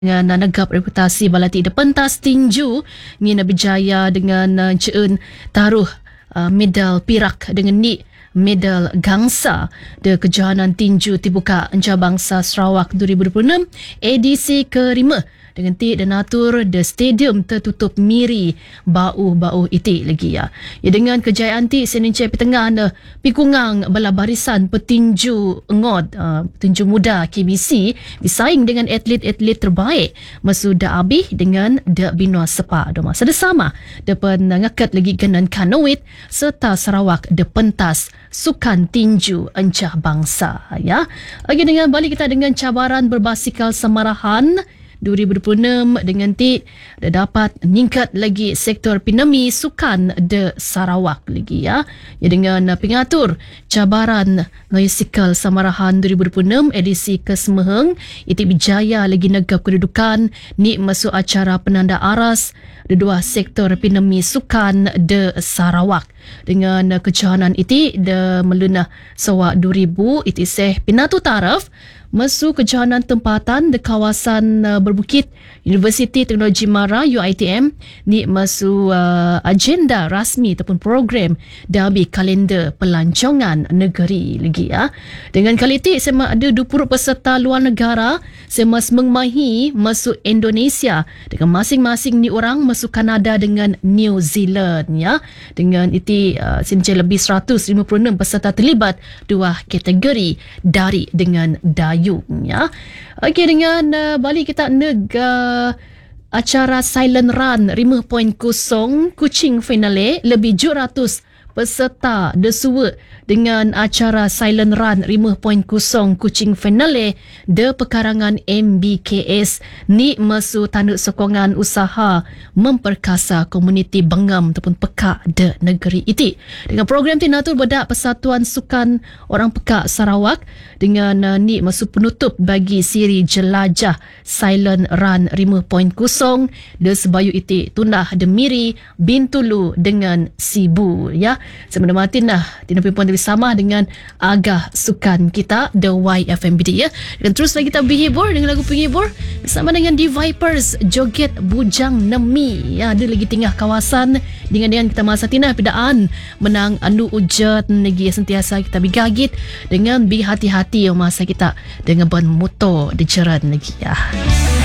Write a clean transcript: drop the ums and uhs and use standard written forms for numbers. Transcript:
dengan negap reputasi balati de pentas tinju ngina berjaya dengan ceun taruh medal perak dengan ni medal gangsa de kejohanan tinju Tibuka Anjabangsa Sarawak 2026 edisi ke-5 dengan ti dan atur de stadium tertutup miri bau iti lagi ya. Dengan kejayaan ti Senin Cep tengah na pikungang bala barisan petinju ngod petinju muda KBC bersaing dengan atlet-atlet terbaik Masuda Abih dengan De Binua Sepa doma sedesama depan ngakat lagi genan kanoit serta Sarawak de pentas sukan tinju Encah Bangsa ya. Lagi dengan balik kita dengan cabaran berbasikal semarahan 2026 dengan ti dapat meningkat lagi sektor pinami sukan de Sarawak lagi ya. Dengan pengatur cabaran basikal samarahan 2026 edisi ke-9 itu berjaya lagi negap kedudukan ni masuk acara penanda aras dua sektor pinami sukan de Sarawak. Dengan kejohanan itu de melunah sawak 2000 itu seh pinatu taraf masuk kejohanan tempatan di kawasan berbukit Universiti Teknologi Mara UiTM ni masuk agenda rasmi ataupun program dari kalender pelancongan negeri lagi ya. Dengan kali ini saya ada 20 peserta luar negara saya mengmahi masuk Indonesia dengan masing-masing ni orang masuk Kanada dengan New Zealand ya. Dengan itu sencen lebih 156 peserta terlibat dua kategori dari dengan dayung ya. Okey dengan balik kita acara Silent Run 5.0 Kuching Finale lebih 700 peserta desua dengan acara Silent Run 5.0 Kuching Finale de pekarangan MBKS ni masu tanduk sokongan usaha memperkasa komuniti Bengam ataupun Pekak de negeri itu. Dengan program tinatur bedak Persatuan Sukan Orang Pekak Sarawak dengan ni masu penutup bagi siri jelajah Silent Run 5.0 de sebayu itu tunah de Miri Bintulu dengan Sibu ya. Saya menemani Tina Pimpon bersama dengan agah sukan kita The YFMBD ya. Dan terus lagi kita berhibur dengan lagu penghibur bersama dengan The Vipers Joget Bujang Nemi ya. Ada lagi tengah kawasan dengan kita masa tina pedaan menang anu ujat lagi sentiasa kita bigagit dengan berhati-hati masa kita dengan ban motor di jalan lagi ya.